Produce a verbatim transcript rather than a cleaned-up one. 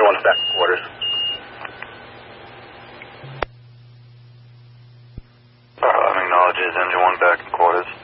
one's back in quarters. Star eleven acknowledges engine one back in quarters.